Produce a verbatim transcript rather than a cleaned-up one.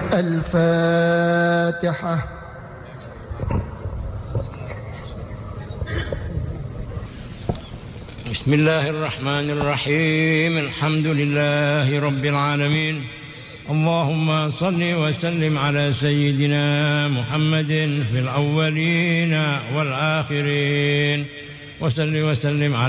الفاتحة. بسم الله الرحمن الرحيم. الحمد لله رب العالمين. اللهم صل وسلم على سيدنا محمد في الأولين والآخرين، وصل وسلم على